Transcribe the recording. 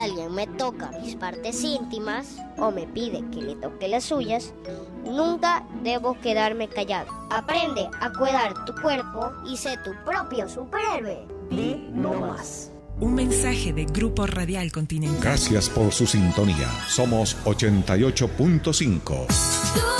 alguien me toca mis partes íntimas o me pide que le toque las suyas, nunca debo quedarme callado. Aprende a cuidar tu cuerpo y sé tu propio superhéroe. Di no más. Un mensaje de Grupo Radial Continental. Gracias por su sintonía. Somos 88.5.